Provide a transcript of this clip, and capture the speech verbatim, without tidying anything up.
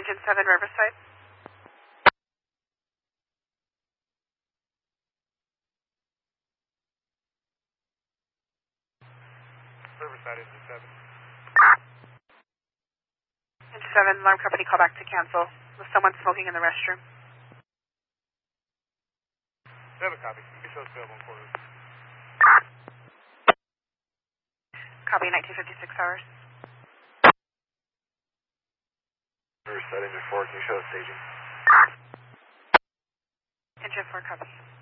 Engine seven, Riverside. Riverside, Engine seven. Engine seven, alarm company, call back to cancel. Was someone smoking in the restroom? seven copy. You show us available in quarters. Copy, nineteen fifty-six hours. Riverside, Engine four, can you show us staging? Engine four, copy.